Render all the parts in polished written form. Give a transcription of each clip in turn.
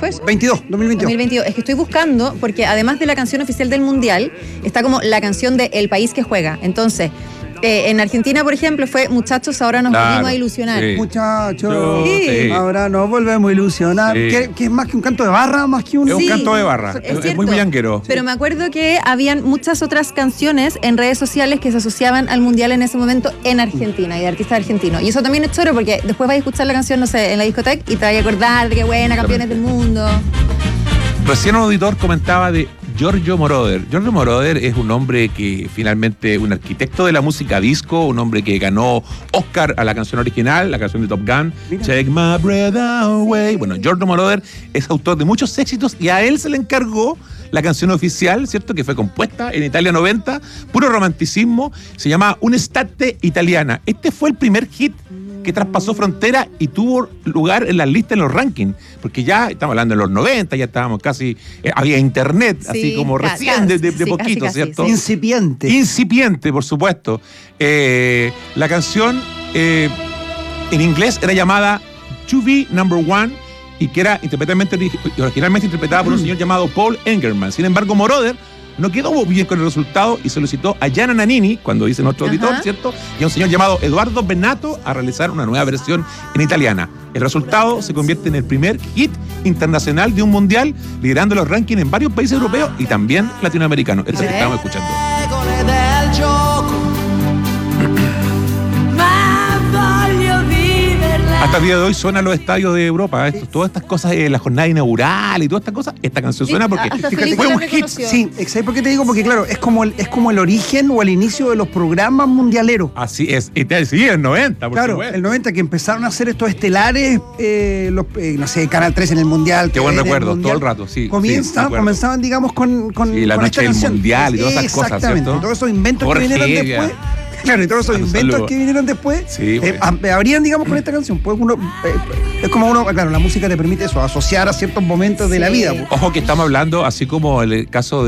fue eso? 2022. Es que estoy buscando, porque además de la canción oficial del Mundial, está como la canción de El País que Juega. Entonces, en Argentina, por ejemplo, fue Muchachos, ahora nos volvimos a ilusionar. Sí. Muchachos, Sí. ahora nos volvemos a ilusionar. Sí. Que es más que un canto de barra, más que un... Es un canto de barra, Es es cierto, muy bullanguero. Pero me acuerdo que habían muchas otras canciones en redes sociales que se asociaban al Mundial en ese momento en Argentina y de artistas argentinos. Y eso también es choro porque después vais a escuchar la canción, no sé, en la discoteca y te vas a acordar de qué buena, campeones del mundo. Recién un auditor comentaba de Giorgio Moroder. Giorgio Moroder es un hombre que finalmente, un arquitecto de la música disco, un hombre que ganó Oscar a la canción original, la canción de Top Gun, Mira. Take My Breath Away. Bueno, Giorgio Moroder es autor de muchos éxitos y a él se le encargó la canción oficial, ¿cierto? Que fue compuesta en Italia 90, puro romanticismo, se llama Un'estate italiana. Este fue el primer hit que traspasó frontera y tuvo lugar en las listas, en los rankings, porque ya estamos hablando de los 90, ya estábamos casi, había internet, Sí, así como recién, de sí, poquito, casi, ¿cierto? sí. Incipiente. Incipiente, por supuesto. La canción en inglés era llamada To Be Number One y que era originalmente interpretada por un señor llamado Paul Engelman. Sin embargo, Moroder no quedó muy bien con el resultado y solicitó a Gianna Nannini, cuando dice nuestro auditor, ¿cierto? Y a un señor llamado Eduardo Bennato a realizar una nueva versión en italiana. El resultado se convierte en el primer hit internacional de un mundial, liderando los rankings en varios países europeos y también latinoamericanos. Esto es lo que estamos escuchando. Hasta el día de hoy suenan los estadios de Europa. Todas estas cosas, la jornada inaugural y todas estas cosas, esta canción suena porque Hasta fíjate, Felipe fue la un hit. reconoció. Sí, ¿sabes por qué te digo? Porque claro, es como el origen o el inicio de los programas mundialeros. Así es. Y sí, el 90, por Claro, supuesto. el 90 que empezaron a hacer estos estelares, no sé, Canal 3 en el Mundial. Qué buen TVN en el recuerdo, Mundial. todo el rato, sí. Comenzaban, digamos, con Sí, la con noche esta del canción. Mundial y todas esas cosas, Exactamente, ¿cierto? todos esos inventos Jorge que vinieron Evia. después. Claro, y todos esos Un inventos saludo. que vinieron después, Sí, bueno. habrían, digamos, con esta canción. Pues uno, es como uno, claro, la música te permite eso, asociar a ciertos momentos de la Sí. vida. Pues. Ojo que estamos hablando, así como el caso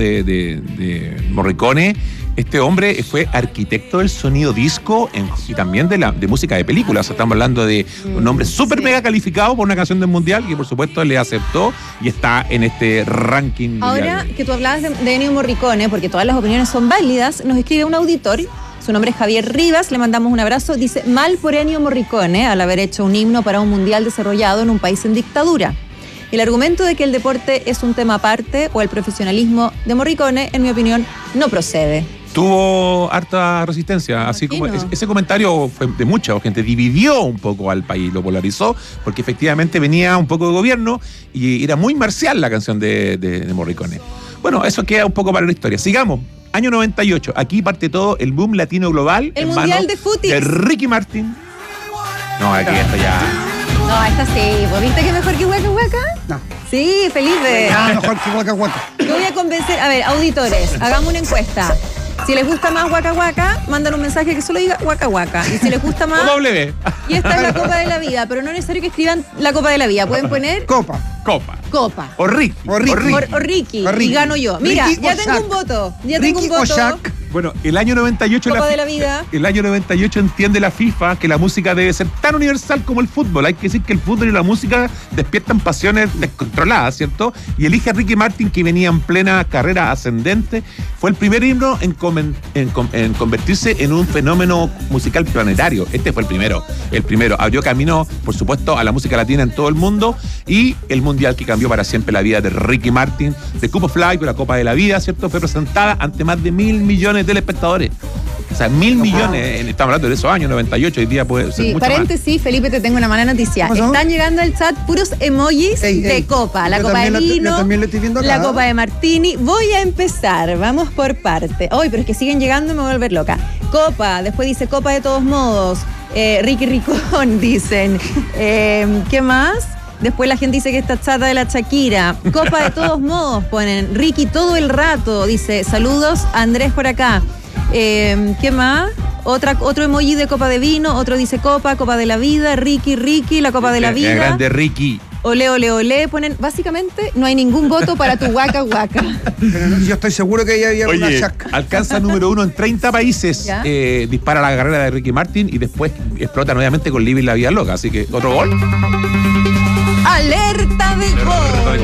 de Morricone, este hombre fue arquitecto del sonido disco y también de música de películas. O sea, estamos hablando de un hombre súper sí. mega calificado por una canción del Mundial que por supuesto le aceptó y está en este ranking Ahora mundial. que tú hablabas de Ennio Morricone, porque todas las opiniones son válidas, nos escribe un auditor, su nombre es Javier Rivas, le mandamos un abrazo, dice, mal por Ennio Morricone al haber hecho un himno para un mundial desarrollado en un país en dictadura. El argumento de que el deporte es un tema aparte o el profesionalismo de Morricone, en mi opinión, no procede. Tuvo harta resistencia, así como Imagino. ese comentario fue de mucha gente, dividió un poco al país, lo polarizó, porque efectivamente venía un poco de gobierno y era muy marcial la canción de Morricone. Bueno, eso queda un poco para la historia. Sigamos. Año 98, aquí parte todo el boom latino global. El en Mundial manos de Futis. de Ricky Martin. No, aquí está ya. No, esta sí, ¿vos viste que mejor que Waka Waka? No. Sí, Felipe. Mejor que Waka Waka. Te voy a convencer. A ver, auditores, hagamos una encuesta. Si les gusta más Waka Waka, mandan un mensaje que solo diga Waka Waka. Y si les gusta más, W. y esta es la Copa de la Vida, pero no es necesario que escriban la Copa de la Vida. Pueden poner Copa. Copa. Copa. O Ricky. O Ricky. O Ricky. O Ricky. Y gano yo. Mira, Ricky ya o tengo Shaq. un voto. Ya Ricky tengo un o voto. Shaq. Bueno, el año 98 Copa de la vida. El año 98 entiende la FIFA que la música debe ser tan universal como el fútbol. Hay que decir que el fútbol y la música despiertan pasiones descontroladas, ¿cierto? Y elige a Ricky Martin, que venía en plena carrera ascendente. Fue el primer himno en convertirse en un fenómeno musical planetario. Este fue el primero. El primero. Abrió camino, por supuesto, a la música latina en todo el mundo y el mundial que cambió para siempre la vida de Ricky Martin. The Cup of Life, la Copa de la Vida, ¿cierto? Fue presentada ante más de 1.000 millones de telespectadores. O sea, 1.000 millones, estamos hablando de esos años, 98, hoy día puede ser Sí, mucho paréntesis, Felipe, te tengo una mala noticia. ¿Qué pasó? Están llegando al chat puros emojis de copa. La Yo copa de también yo vino, también lo estoy viendo acá. la copa de martini. Voy a empezar, vamos por parte. Ay, pero es que siguen llegando y me voy a volver loca. Copa, después dice copa de todos modos. Ricky Ricón, dicen. ¿Qué más? Después la gente dice que está chata de la Shakira. Copa de todos modos, ponen. Ricky todo el rato, dice. Saludos, Andrés por acá. ¿Qué más? Otro emoji de copa de vino, otro dice copa de la vida, Ricky, la copa de la vida. Grande Ricky. Ole, ponen, básicamente no hay ningún voto para tu Waka Waka. Pero yo estoy seguro que ahí había una Oye, Shaq. alcanza número 1 en 30 países, ¿Ya? dispara la carrera de Ricky Martin y después explota nuevamente con Living la Vida Loca. Así que otro gol. Alerta de gol.